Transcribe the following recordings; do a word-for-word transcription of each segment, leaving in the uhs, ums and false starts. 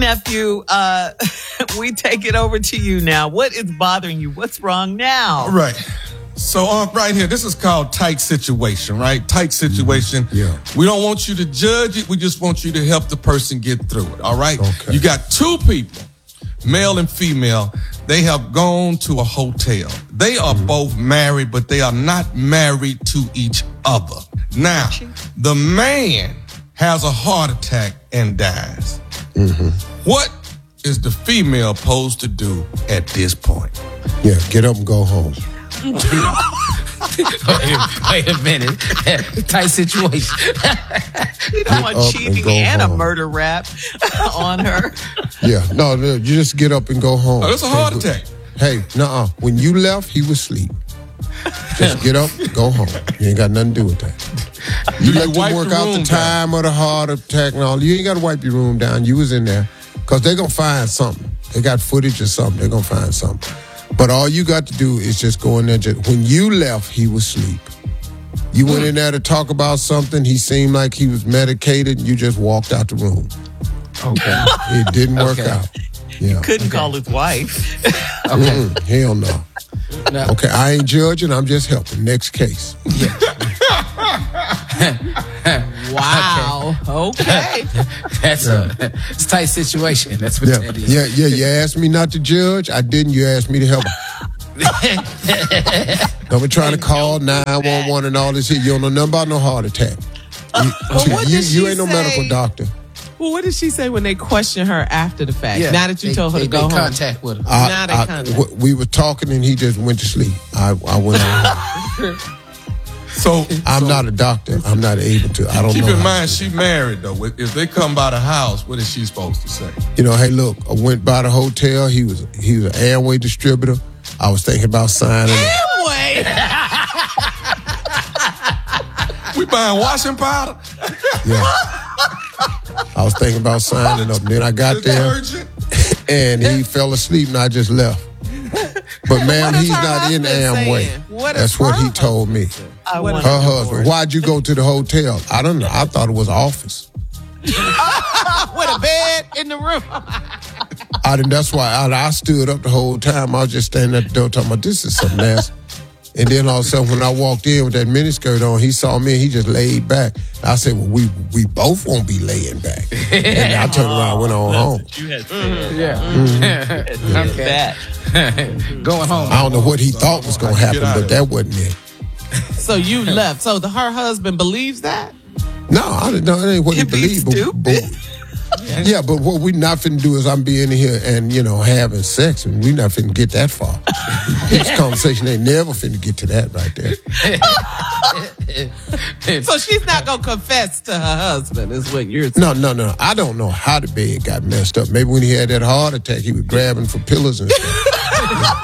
nephew, uh, we take it over to you now. What is bothering you? What's wrong now? All right. So um, right here, this is called tight situation, right? Tight situation. Yeah. We don't want you to judge it. We just want you to help the person get through it, all right? Okay. You got two people, male and female. They have gone to a hotel. They are mm-hmm. both married, but they are not married to each other. Now, the man has a heart attack and dies. Mm-hmm. What is the female supposed to do at this point? Yeah, get up and go home. wait, wait a minute. Tight situation. You don't want cheating and, and a murder rap on her. Yeah, no, no, you just get up and go home. Oh, that's a heart attack. Hey, nuh-uh. When you left, he was asleep. Just get up, go home. You ain't got nothing to do with that. You let them work out the time of the heart attack and all. You ain't got to wipe your room down. You was in there. Because they're going to find something. They got footage or something. They're going to find something. But all you got to do is just go in there. Just, when you left, he was asleep. You went in there to talk about something. He seemed like he was medicated. You just walked out the room. Okay. It didn't work okay. out. Yeah. Couldn't okay. call his wife. Okay. Mm-mm, hell no. no. Okay, I ain't judging. I'm just helping. Next case. Yeah. Wow. Okay. okay. That's yeah. a, it's a tight situation. That's what yeah. that is. Yeah, yeah. You asked me not to judge. I didn't. You asked me to help. Don't be trying to call nine one one and all this here. You don't know nothing about no heart attack. You, well, what you, did she you ain't no say? medical doctor. Well, what did she say when they questioned her after the fact? Yeah, now that you they, told her they, to go they home. contact with her. I, now they I, contact. w- we were talking and he just went to sleep. I, I went on. So I'm so, not a doctor. I'm not able to. I don't keep know. Keep in mind, she married, though. If they come by the house, what is she supposed to say? You know, hey, look, I went by the hotel. He was he was an Amway distributor. I was thinking about signing Amway? We buying washing powder? Yeah. I was thinking about signing up. Then I got there, and he fell asleep, and I just left. But ma'am, he's not in Amway. What That's what he told me. I Her husband. Why'd you go to the hotel? I don't know. I thought it was office. With a bed in the room. I didn't. That's why I, I stood up the whole time. I was just standing at the door talking about this is something else. And then all of a sudden, when I walked in with that miniskirt on, he saw me and he just laid back. I said, well, we we both won't be laying back. And I turned around and went on home. You had mm-hmm. Yeah. Mm-hmm. Okay. That. Going home. I don't know what he thought was going to happen, but that wasn't it. So you left. So the, her husband believes that? No, I didn't know. That ain't what he believed. But, but, yeah, but what we not finna do is I'm being here and, you know, having sex, and we not finna get that far. This conversation ain't never finna get to that right there. So she's not going to confess to her husband, is what you're saying? No, no, no. I don't know how the bed got messed up. Maybe when he had that heart attack, he was grabbing for pillows and stuff.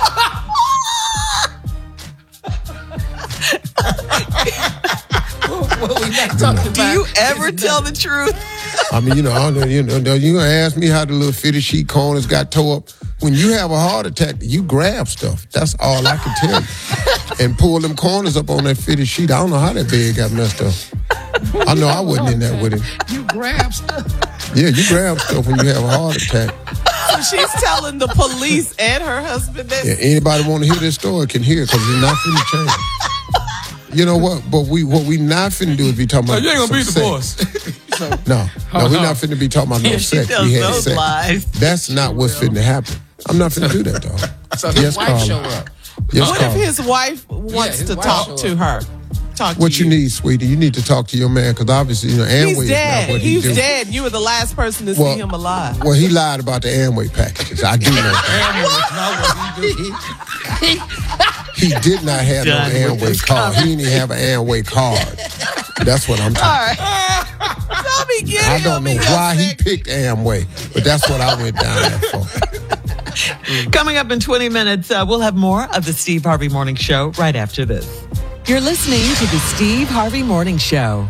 What we not talking about? Do you ever tell the truth? I mean, you know, I don't, you know, you gonna ask me how the little fitted sheet corners got tore up. When you have a heart attack, you grab stuff. That's all I can tell you. And pull them corners up on that fitted sheet. I don't know how that bed got messed up. I know I wasn't in that with him. You grab stuff. Yeah, you grab stuff when you have a heart attack. So she's telling the police and her husband that. Yeah, anybody want to hear this story can hear it because it's not finna change. You know what? But we what we not finna do is be talking about. No, you ain't gonna be divorced. No, no, we're not finna be talking about no sex. We had sex. Lies. That's not what's finna happen. I'm not finna do that, though. So his yes, wife Carla. show up. Yes, what Carla. if his wife wants his to wife talk to her? Talk What to you need, sweetie? You need to talk to your man because obviously, you know, Amway He's is dead. not what he He's do. dead. You were the last person to Well, see him alive. Well, he lied about the Amway packages. I do know that. He did not have no Done with Amway this card. He didn't even have an Amway card. That's what I'm talking All about. right. Tell me, get I him. don't know He got why he sick. picked Amway, but that's what I went down there for. Coming up in twenty minutes, uh, we'll have more of the Steve Harvey Morning Show right after this. You're listening to the Steve Harvey Morning Show.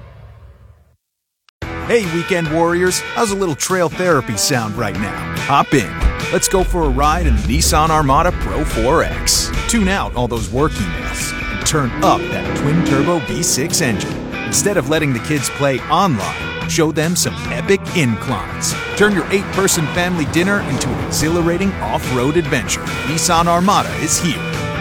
Hey, weekend warriors, how's a little trail therapy sound right now? Hop in. Let's go for a ride in the Nissan Armada Pro four X. Tune out all those work emails and turn up that twin-turbo V six engine. Instead of letting the kids play online, Show them some epic inclines. Turn your eight-person family dinner into an exhilarating off-road adventure. Nissan Armada is here.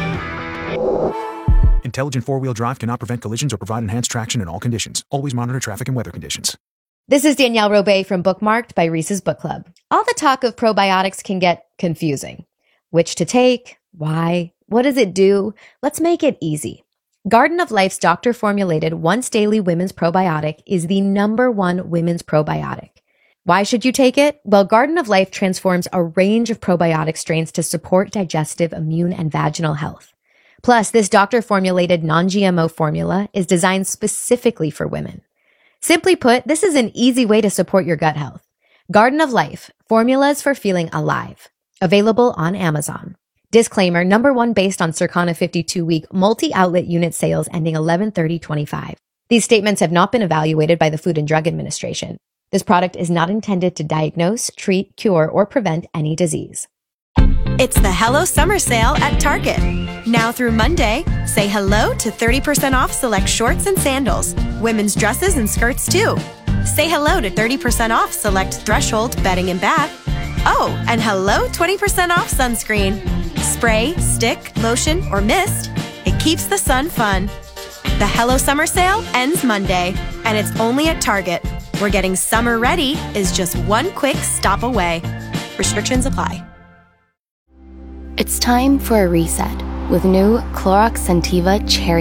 Intelligent four-wheel drive cannot prevent collisions or provide enhanced traction in all conditions. Always monitor traffic and weather conditions. This is Danielle Robay from Bookmarked by Reese's Book Club. All the talk of probiotics can get confusing. Which to take? Why? What does it do? Let's make it easy. Garden of Life's doctor-formulated once-daily women's probiotic is the number one women's probiotic. Why should you take it? Well, Garden of Life transforms a range of probiotic strains to support digestive, immune, and vaginal health. Plus, this doctor-formulated non-G M O formula is designed specifically for women. Simply put, this is an easy way to support your gut health. Garden of Life, formulas for feeling alive. Available on Amazon. Disclaimer, number one based on Circana fifty-two week multi-outlet unit sales ending eleven thirty twenty-five. These statements have not been evaluated by the Food and Drug Administration. This product is not intended to diagnose, treat, cure, or prevent any disease. It's the Hello Summer Sale at Target. Now through Monday, say hello to thirty percent off select shorts and sandals, women's dresses and skirts too. Say hello to thirty percent off select Threshold bedding and bath. Oh, and hello twenty percent off sunscreen. Spray, stick, lotion, or mist, it keeps the sun fun. The Hello Summer Sale ends Monday, and it's only at Target, where getting summer ready is just one quick stop away. Restrictions apply. It's time for a reset with new Clorox Scentiva Cherry